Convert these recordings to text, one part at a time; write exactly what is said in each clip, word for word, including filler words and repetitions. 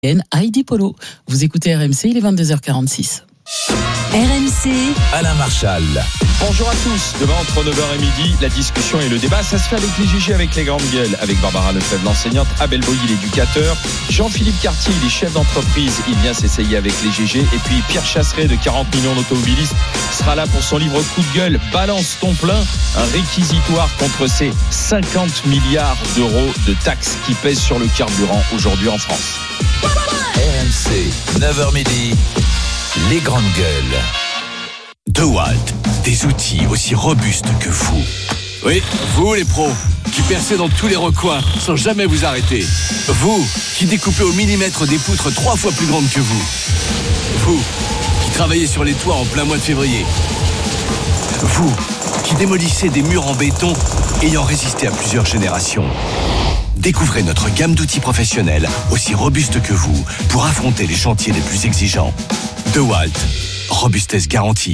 Heidi Polo. Vous écoutez R M C, il est vingt-deux heures quarante-six. R M C, Alain Marchal. Bonjour à tous. Demain, entre neuf heures et midi, la discussion et le débat, ça se fait avec les G G, avec les grandes gueules, avec Barbara Lefebvre, l'enseignante, Abel Boilly, l'éducateur, Jean-Philippe Cartier, il est chef d'entreprise, il vient s'essayer avec les G G, et puis Pierre Chasseret de quarante millions d'automobilistes sera là pour son livre Coup de gueule, Balance ton plein, un réquisitoire contre ces cinquante milliards d'euros de taxes qui pèsent sur le carburant aujourd'hui en France. R M C, neuf heures midi, les grandes gueules. DeWalt, des outils aussi robustes que vous. Oui, vous les pros, qui percez dans tous les recoins sans jamais vous arrêter. Vous, qui découpez au millimètre des poutres trois fois plus grandes que vous. Vous, qui travaillez sur les toits en plein mois de février. Vous, qui démolissez des murs en béton ayant résisté à plusieurs générations. Découvrez notre gamme d'outils professionnels aussi robustes que vous pour affronter les chantiers les plus exigeants. DeWalt, robustesse garantie.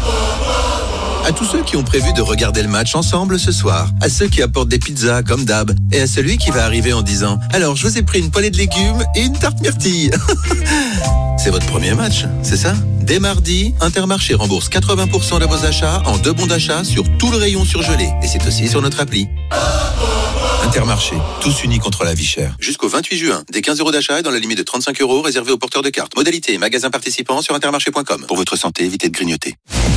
À tous ceux qui ont prévu de regarder le match ensemble ce soir, à ceux qui apportent des pizzas comme d'hab, et à celui qui va arriver en disant « Alors, je vous ai pris une poêlée de légumes et une tarte myrtille !» C'est votre premier match, c'est ça ? Dès mardi, Intermarché rembourse quatre-vingts pour cent de vos achats en deux bons d'achat sur tout le rayon surgelé. Et c'est aussi sur notre appli. Intermarché, tous unis contre la vie chère. Jusqu'au vingt-huit juin, des quinze euros d'achat et dans la limite de trente-cinq euros réservés aux porteurs de cartes. Modalité, magasin participant sur intermarché point com. Pour votre santé, évitez de grignoter.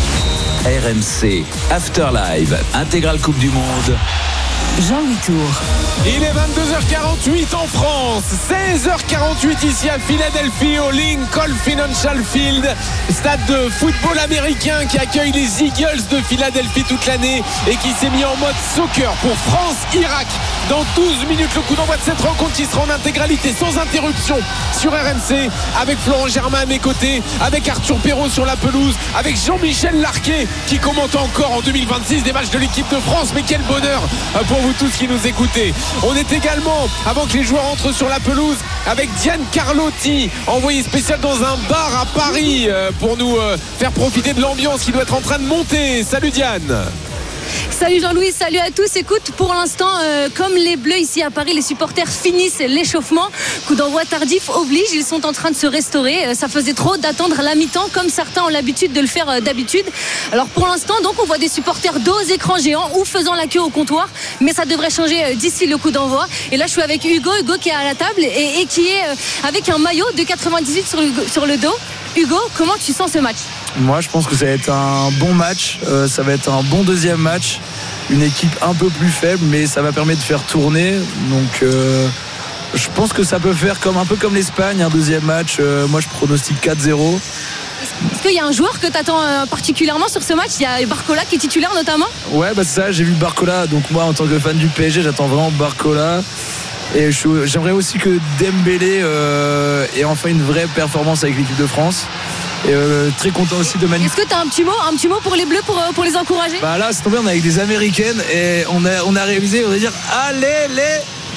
R M C, Afterlive, intégrale Coupe du Monde. Jean-Louis Tour. Il est vingt-deux heures quarante-huit en France, seize heures quarante-huit ici à Philadelphie au Lincoln Financial Field, stade de football américain qui accueille les Eagles de Philadelphie toute l'année et qui s'est mis en mode soccer pour France-Irak. Dans douze minutes, le coup d'envoi de cette rencontre qui sera en intégralité sans interruption sur R M C, avec Florent Germain à mes côtés, avec Arthur Perrault sur la pelouse, avec Jean-Michel Larquet qui commente encore en deux mille vingt-six des matchs de l'équipe de France. Mais quel bonheur pour vous tous qui nous écoutez. On est également, avant que les joueurs entrent sur la pelouse, avec Diane Carlotti, envoyée spéciale dans un bar à Paris pour nous faire profiter de l'ambiance qui doit être en train de monter. Salut Diane. Salut Jean-Louis, salut à tous. Écoute, pour l'instant, euh, comme les Bleus ici à Paris, les supporters finissent l'échauffement. Coup d'envoi tardif oblige, ils sont en train de se restaurer. Euh, ça faisait trop d'attendre la mi-temps, comme certains ont l'habitude de le faire euh, d'habitude. Alors pour l'instant, donc, on voit des supporters dos aux écrans géants ou faisant la queue au comptoir, mais ça devrait changer euh, d'ici le coup d'envoi. Et là, je suis avec Hugo, Hugo qui est à la table et, et qui est euh, avec un maillot de quatre-vingt-dix-huit sur le, sur le dos. Hugo, comment tu sens ce match ? Moi, je pense que ça va être un bon match. Euh, ça va être un bon deuxième match. Une équipe un peu plus faible, mais ça va permettre de faire tourner. Donc, euh, je pense que ça peut faire comme, un peu comme l'Espagne, un deuxième match. Euh, moi, je pronostique quatre zéro. Est-ce qu'il y a un joueur que tu attends euh, particulièrement sur ce match ? Il y a Barcola qui est titulaire notamment ? Ouais, bah c'est ça, j'ai vu Barcola. Donc, moi, en tant que fan du P S G, j'attends vraiment Barcola. Et je, j'aimerais aussi que Dembélé euh, ait enfin une vraie performance avec l'équipe de France. Et euh, très content aussi de Manu. Est-ce que tu as un petit mot, un petit mot pour les Bleus, pour, pour les encourager ? Bah là, c'est tombé, on est avec des Américaines et on a, on a réalisé, on va dire, allez les Bleus !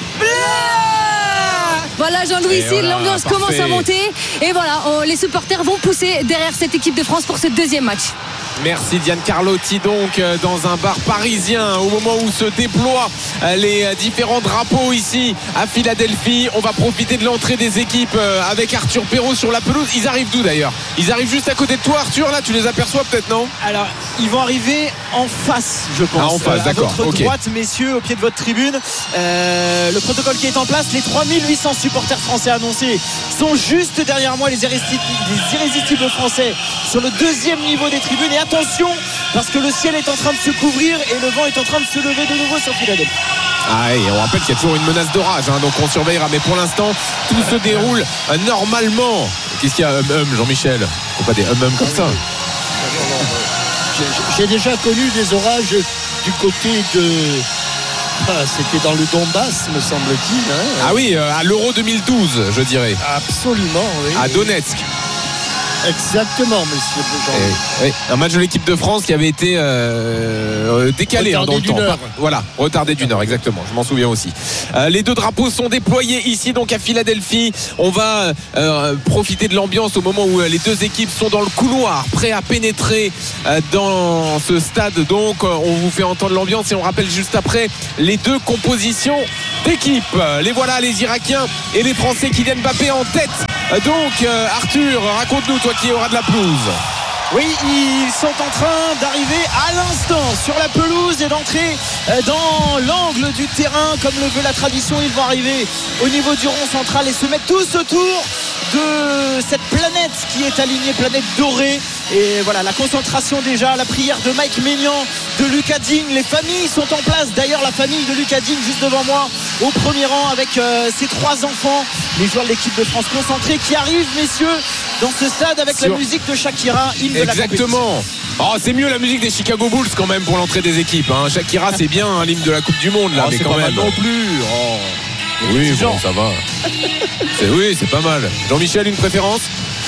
Voilà Jean-Louis, ici voilà, l'ambiance parfait. Commence à monter. Et voilà, on, les supporters vont pousser derrière cette équipe de France pour ce deuxième match. Merci Diane Carlotti donc dans un bar parisien au moment où se déploient les différents drapeaux ici à Philadelphie. On va profiter de l'entrée des équipes avec Arthur Perrault sur la pelouse. Ils arrivent d'où d'ailleurs ? Ils arrivent juste à côté de toi Arthur, là tu les aperçois peut-être, non ? Alors ils vont arriver en face je pense. Ah, en face, à d'accord. votre okay. droite messieurs, au pied de votre tribune. euh, Le protocole qui est en place, les trois mille huit cents supporters français annoncés sont juste derrière moi, les irrésistibles, les irrésistibles français sur le deuxième niveau des tribunes. Et attention, parce que le ciel est en train de se couvrir et le vent est en train de se lever de nouveau sur Philadelphie. Ah, et on rappelle qu'il y a toujours une menace d'orage, hein, donc on surveillera. Mais pour l'instant, tout se déroule euh, normalement. Qu'est-ce qu'il y a, hum hum, Jean-Michel ? Faut pas des hum hum comme ça. J'ai, j'ai déjà connu des orages du côté de... Ah, c'était dans le Donbass, me semble-t-il. Hein. Ah oui, euh, à l'Euro deux mille douze, je dirais. Absolument, oui. À Donetsk. Exactement, monsieur Jean. Oui, un match de l'équipe de France qui avait été euh, euh, décalé hein, dans le d'une temps. heure. Pas- voilà, retardé d'une heure, exactement. Je m'en souviens aussi. Euh, les deux drapeaux sont déployés ici donc à Philadelphie. On va euh, profiter de l'ambiance au moment où euh, les deux équipes sont dans le couloir, prêts à pénétrer euh, dans ce stade. Donc, euh, on vous fait entendre l'ambiance et on rappelle juste après les deux compositions d'équipe. Les voilà, les Irakiens et les Français. Kylian Mbappé en tête. Euh, donc, euh, Arthur, raconte-nous, toi qui auras de la pelouse. Oui, ils sont en train d'arriver à l'instant sur la pelouse et d'entrer dans l'angle du terrain comme le veut la tradition. Ils vont arriver au niveau du rond central et se mettre tous autour de cette planète qui est alignée, planète dorée. Et voilà, la concentration déjà, la prière de Mike Maignan, de Lucas Digne. Les familles sont en place. D'ailleurs, la famille de Lucas Digne juste devant moi au premier rang avec euh, ses trois enfants, les joueurs de l'équipe de France concentrés qui arrivent, messieurs, dans ce stade avec Sur... la musique de Shakira, hymne de la compétition. Exactement. Oh, c'est mieux la musique des Chicago Bulls quand même pour l'entrée des équipes. Hein. Shakira, c'est bien hein, l'hymne de la Coupe du Monde là, Oh, mais c'est quand pas même. mal non plus. Oh. Oui, bon, ça va. C'est, oui, c'est pas mal. Jean-Michel, une préférence?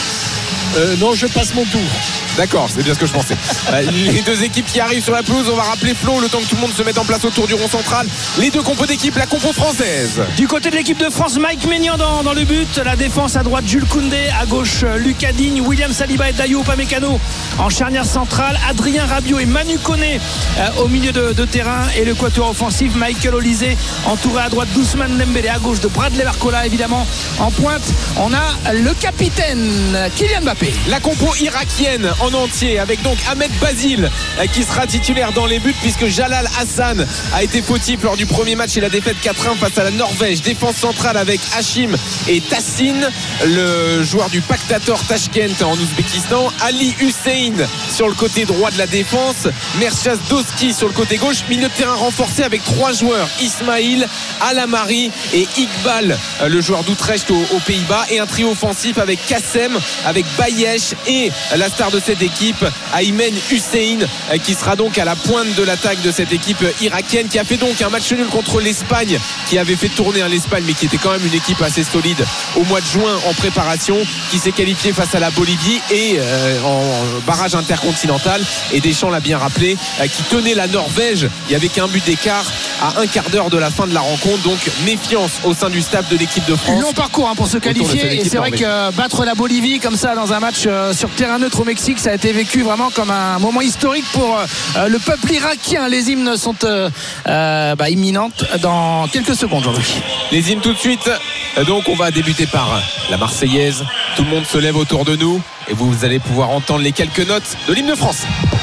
Euh, non, je passe mon tour. D'accord, c'est bien ce que je pensais. Euh, les deux équipes qui arrivent sur la pelouse, on va rappeler Flo, le temps que tout le monde se mette en place autour du rond central. Les deux compos d'équipe, la compo française. Du côté de l'équipe de France, Mike Maignan dans, dans le but. La défense à droite, Jules Koundé. À gauche, Lucas Digne, William Saliba et Dayot Upamecano en charnière centrale. Adrien Rabiot et Manu Koné euh, au milieu de, de terrain. Et le quatuor offensif, Michael Olysée entouré à droite d'Ousmane Dembélé. À gauche de Bradley Barcola, évidemment. En pointe, on a le capitaine Kylian Mbappé. La compo irakienne en entier avec donc Ahmed Basile qui sera titulaire dans les buts puisque Jalal Hassan a été fautif lors du premier match et la défaite quatre un face à la Norvège. Défense centrale avec Hachim et Tassin, le joueur du Paktator Tashkent en Ouzbékistan. Ali Hussein sur le côté droit de la défense, Merchaz Doski sur le côté gauche. Milieu de terrain renforcé avec trois joueurs, Ismail, Alamari et Iqbal, le joueur d'Utrecht aux, aux Pays-Bas, et un trio offensif avec Kassem, avec Bayesh et la star de cette équipe, Aymen Hussein, qui sera donc à la pointe de l'attaque de cette équipe irakienne, qui a fait donc un match nul contre l'Espagne, qui avait fait tourner à l'Espagne mais qui était quand même une équipe assez solide au mois de juin en préparation, qui s'est qualifiée face à la Bolivie et euh, en barrage intercontinental. Et Deschamps l'a bien rappelé, euh, qui tenait la Norvège, il n'y avait qu'un but d'écart à un quart d'heure de la fin de la rencontre. Donc méfiance au sein du staff de l'équipe de France. Long parcours hein, pour se qualifier, et c'est vrai que battre la Bolivie comme ça dans un match euh, sur terrain neutre au Mexique, ça a été vécu vraiment comme un moment historique pour euh, le peuple irakien. Les hymnes sont euh, euh, bah, imminentes dans quelques secondes, Jean-Louis. Les hymnes tout de suite. Donc on va débuter par la Marseillaise. Tout le monde se lève autour de nous et vous allez pouvoir entendre les quelques notes de l'hymne de France.